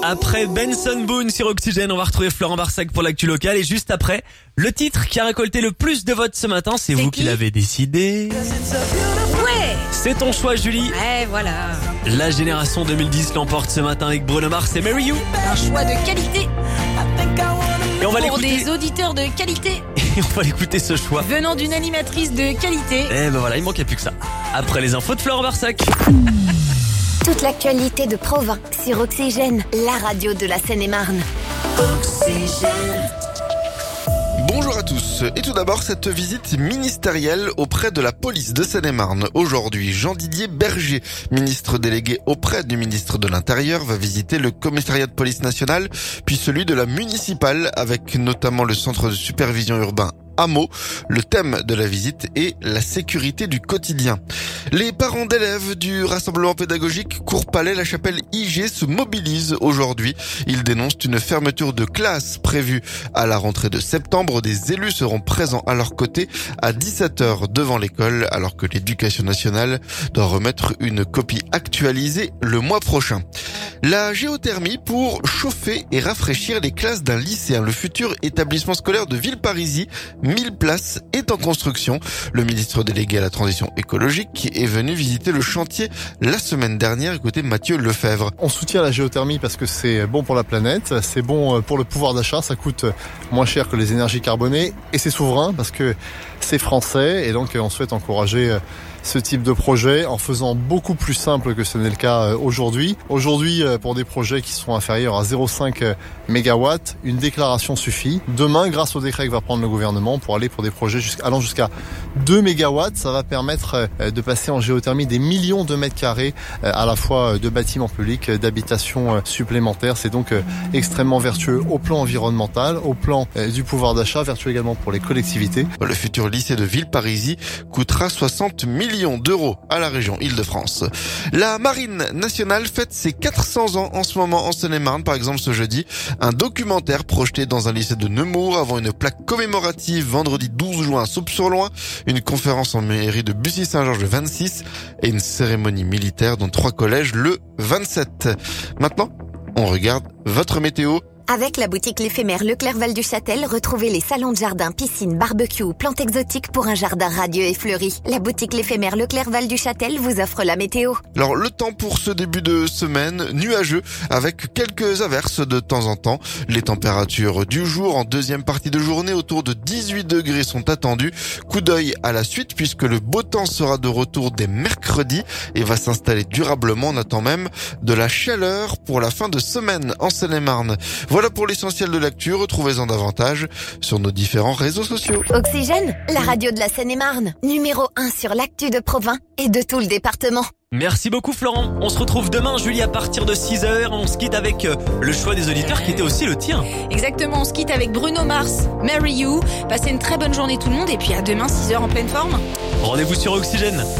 Après Benson Boone sur Oxygène, on va retrouver Florent Barsac pour l'actu locale. Et juste après, le titre qui a récolté le plus de votes ce matin, c'est vous qui l'avez décidé. Ouais. C'est ton choix, Julie. Ouais, voilà. La génération 2010 l'emporte ce matin avec Bruno Mars et Marry You. Un choix de qualité. Et on va Pour l'écouter. des auditeurs de qualité. Et on va l'écouter ce choix. Venant d'une animatrice de qualité. Et ben voilà, il manquait plus que ça. Après les infos de Florent Barsac. Toute l'actualité de Provins sur Oxygène, la radio de la Seine-et-Marne. Bonjour à tous. Et tout d'abord, cette visite ministérielle auprès de la police de Seine-et-Marne. Aujourd'hui, Jean-Didier Berger, ministre délégué auprès du ministre de l'Intérieur, va visiter le commissariat de police nationale, puis celui de la municipale, avec notamment le centre de supervision urbain Hameau. Le thème de la visite est la sécurité du quotidien. Les parents d'élèves du rassemblement pédagogique Cours-Palais-La Chapelle-IG se mobilisent aujourd'hui. Ils dénoncent une fermeture de classe prévue à la rentrée de septembre. Des élus seront présents à leur côté à 17h devant l'école, alors que l'éducation nationale doit remettre une copie actualisée le mois prochain. La géothermie pour chauffer et rafraîchir les classes d'un lycéen. Le futur établissement scolaire de Villeparisis, 1000 places, est en construction. Le ministre délégué à la transition écologique est venu visiter le chantier la semaine dernière. Écoutez Mathieu Lefebvre. On soutient la géothermie parce que c'est bon pour la planète, c'est bon pour le pouvoir d'achat, ça coûte moins cher que les énergies carbonées et c'est souverain parce que c'est français et donc on souhaite encourager ce type de projet en faisant beaucoup plus simple que ce n'est le cas aujourd'hui. Aujourd'hui, pour des projets qui sont inférieurs à 0,5 MW, une déclaration suffit. Demain, grâce au décret que va prendre le gouvernement pour aller pour des projets allant jusqu'à 2 MW, ça va permettre de passer en géothermie des millions de mètres carrés à la fois de bâtiments publics, d'habitations supplémentaires. C'est donc extrêmement vertueux au plan environnemental, au plan du pouvoir d'achat, vertueux également pour les collectivités. Le futur lycée de Villeparisis coûtera 60 millions d'euros à la région Île-de-France. La Marine nationale fête ses 400 ans en ce moment en Seine-et-Marne. Par exemple, ce jeudi, un documentaire projeté dans un lycée de Nemours avant une plaque commémorative vendredi 12 juin à Saulx-sur-Loing, une conférence en mairie de Bussy-Saint-Georges le 26 et une cérémonie militaire dans 3 collèges le 27. Maintenant, on regarde votre météo. Avec la boutique l'éphémère Leclerc-Val du Châtel, retrouvez les salons de jardin, piscine, barbecue ou plantes exotiques pour un jardin radieux et fleuri. La boutique l'éphémère Leclerc-Val du Châtel vous offre la météo. Alors, le temps pour ce début de semaine, nuageux, avec quelques averses de temps en temps. Les températures du jour en deuxième partie de journée autour de 18 degrés sont attendues. Coup d'œil à la suite puisque le beau temps sera de retour dès mercredi et va s'installer durablement. On attend même de la chaleur pour la fin de semaine en Seine-et-Marne. Voilà pour l'essentiel de l'actu, retrouvez-en davantage sur nos différents réseaux sociaux. Oxygène, la radio de la Seine-et-Marne, numéro 1 sur l'actu de Provins et de tout le département. Merci beaucoup Florent. On se retrouve demain Julie à partir de 6h. On se quitte avec le choix des auditeurs qui était aussi le tien. Exactement, on se quitte avec Bruno Mars, Marry You. Passez une très bonne journée tout le monde et puis à demain 6h en pleine forme. Rendez-vous sur Oxygène.